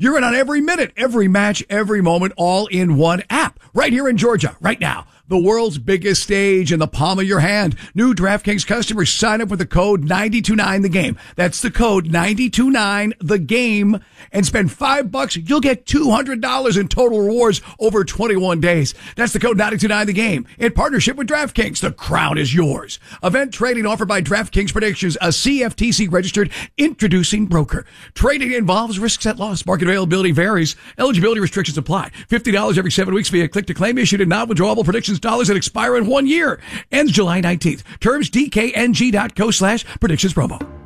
You're in on every minute, every match, every moment, all in one app. Right here in Georgia, right now. The world's biggest stage in the palm of your hand. New DraftKings customers sign up with the code 929TheGame. That's the code 929TheGame and spend $5. You'll get $200 in total rewards over 21 days. That's the code 929TheGame in partnership with DraftKings. The crown is yours. Event trading offered by DraftKings Predictions, a CFTC registered introducing broker. Trading involves risks at loss. Market availability varies. Eligibility restrictions apply. $50 every 7 weeks via click to claim issued and non-withdrawable predictions dollars that expire in 1 year. Ends July 19th. Terms DKNG.co/predictions promo.